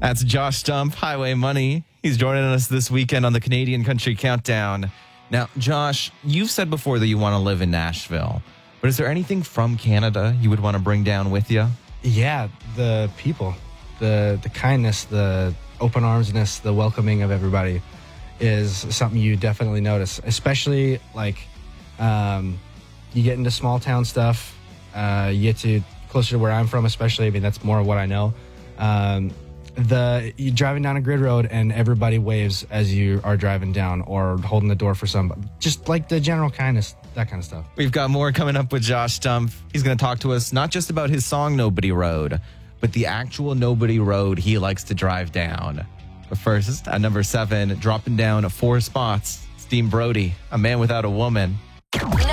That's Josh Stump, Highway Money. He's joining us this weekend on the Canadian Country Countdown. Now, Josh, you've said before that you want to live in Nashville, but is there anything from Canada you would want to bring down with you? Yeah, the people, the kindness, the open armsness, the welcoming of everybody is something you definitely notice, especially like you get into small town stuff, you get to closer to where I'm from, especially. I mean, that's more of what I know. You're driving down a grid road and everybody waves as you are driving down or holding the door for somebody. Just like the general kindness, that kind of stuff. We've got more coming up with Josh Stump. He's going to talk to us not just about his song Nobody Road, but the actual Nobody Road he likes to drive down. But first, at number 7, dropping down 4 spots, Steam Brody, A Man Without a Woman.